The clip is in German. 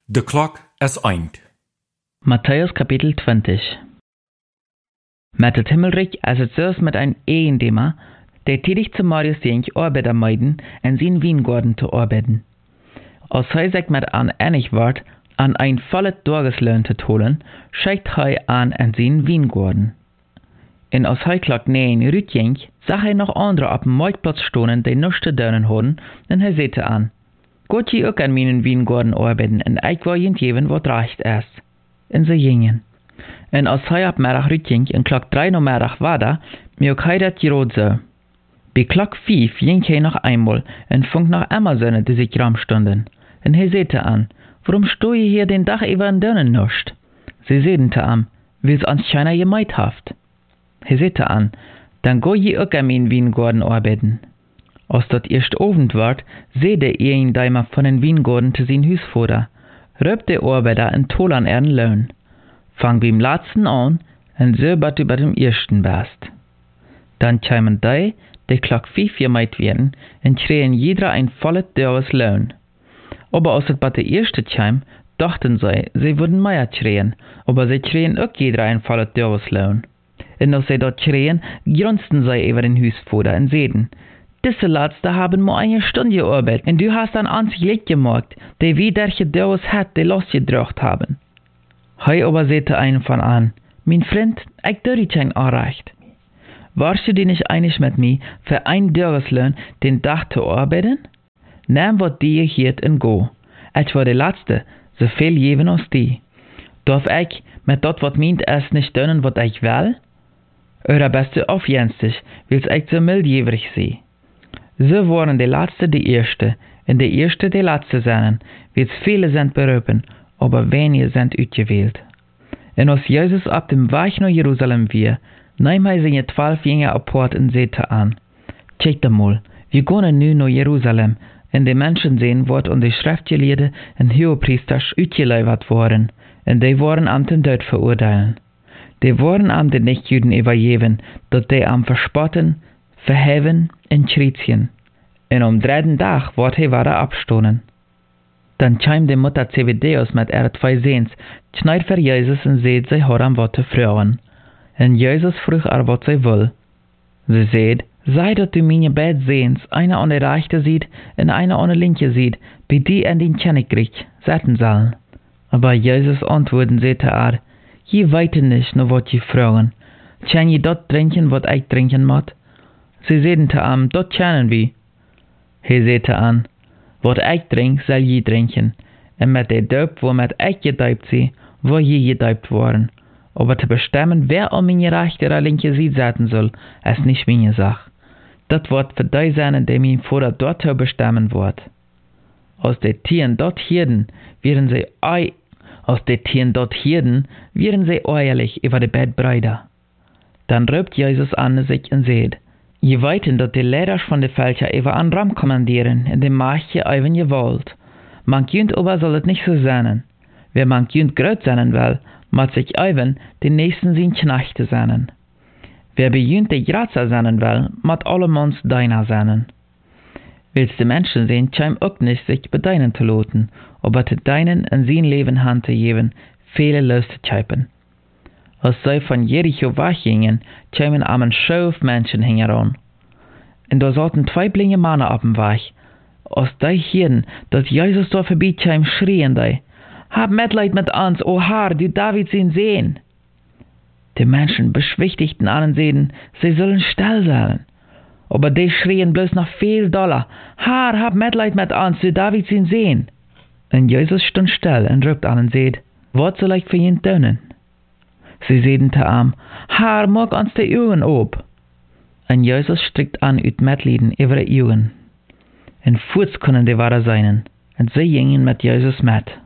De klok is eind. Matthäus Kapitel 20. Met het himmelrijk als het zelfs met een eendema, der tätig zu Marius jink Arbeiter meiden en zijn Wiengarten te arbeiten. Als hij zich met aan enig wordt, aan een volle Tageslohn te holen, schickt hij aan en zijn Wiengarten. En als hij klok 9 rütjink, zag hij nog andere op dem marktplatz stonen, die nichts te doen hadden, en hij zette aan: Gaat je ook aan mijn Wiengarten arbeiten, en ik wil je geven wat recht is. En ze gingen. En als hij op middag rütjink, en klok 3 namiddag was daar, ook hij dat gerood zo. Bij klok 5 ging hij nog eenmaal, en vond nog Amazonen die zich ram stonden. En hij zette aan: Waarom stoe je hier den dag even en dunnen nichts? Ze zeiden te hem: Wees anscheinend je meid haft. Hij zette aan: Dan ga je ook aan mijn Wiengarten arbeiten. Als dat eerst avond werd, zeide een daimer van een Wiengarten te zijn huisvader: Roep de Arbeiter en tol aan ihren Lohn. Fang beim laatsten aan, en zo bat u bij dem eersten best. Dan kwamen die klok 5 gemaakt werden, en kregen jeder een volle Tageslohn. Aber als het bij de eerste kwam, dachten zij würden mehr kregen, aber sie kregen ook jeder een volle Tageslohn. En als zij dat kregen, grunzten zij over den huisvader en zeiden: Diese laatste haben maar eine Stunde gearbeitet, en du hast an ans Licht gemaakt, die wie derche Tages hat, die losgedruckt haben. Hij aber zette einen van aan: Mein Freund, ik doe dit geen aanrecht. Warst du nicht einig mit mir, für ein Tageslohn den Tag zu arbeiten? Neem wat die hier en go. Ich war der Letzte, so viel geven als die. Darf ich mit dat wat meint es nicht doen wat ich will? Oder bist du aufjenstig, willst ich so mildjährig sein? So waren die Letzte die Erste, und die Erste die Letzte zijn, wils viele sind berufen, aber wenige sind uitgewählt. Und als Jesus auf dem Weg nach Jerusalem war, nahm hij seine 12 Jünger apart en zette aan: Kijk mal, wir gaan nu naar Jerusalem, en de mensen sehen wat und die Schriftgeleerden en Hohepriesters uitgeleverd worden, en die worden am den Dood verurteilen. Die worden am den Nichtjuden übergeben, dat die am verspotten, verheven en schrietjen. En am 3. Dag wordt hij weer abstonen. Dan kwam de Mutter Zebedeus met ihre 2 Seens, kneid voor Jezus en zeid zij had wat te vragen. En Jezus vroeg wat zij wil. Ze zeid: Sei dat du meine beide Seens, einer an der rechte ziet en einer an der linke ziet, bij die en den Königreich zetten zullen. Aber Jezus antwoorden zei te haar: Je weet nicht nur wat je vragen. Kan je dat drinken wat ik drinken moet? Ze zeiden te hem: Dat kennen we. Hij zei te aan: Wat ik drink, zal je drinken. En met de doop waarmet ik gedoopt zie, wil je gedoopt worden. Aber te bestemmen wer an meine rechte oder linke Seite zetten soll, ist nicht meine Sache. Dat wordt voor die zijn die mijn Vater dort bestemmen wordt. Als die Tieren dort hierden, wären sie ehrlich über die beiden Brüder. Dann rübt Jesus an sich und sagt: Je weten dat die leiders van de Völker über einen Ram kommandieren, in dem macht je even je wollt. Man kunt aber soll het nicht so sein. Wer man kunt groot zijn will, moet sich even den nächsten zijn Knechte zijn. Wer bejunt de Gratzer sein will, moet allemans deiner sein. Willst de Menschen sehen, scheim ook nicht sich bedeinen te loten, aber te deinen in zijn Leben hand te geben, viele los te tscheipen. Als zij van Jericho weggingen, kwamen am Schoof Menschen hingeran. En da zaten 2 blinde Männer op dem Weg. Als die hierden, dat Jesus da voorbij kwam, schrien die: Hab Mitleid mit uns, o Herr, du David sein Sehen. Die Menschen beschwichtigten an und sagten, sie sollen still sein. Aber die schrien bloß noch viel doller: Herr, hab Mitleid mit uns, du David sein Sehen. Und Jesus stand still und ruft an und sagt: Was soll ich für ihn tun? Sie sagten zu ihm: Herr, mag uns die Augen op. Und Jesus strickt an uit Mitleiden über die Augen. Und fuß können die Ware sein, und sie gingen mit Jesus mit.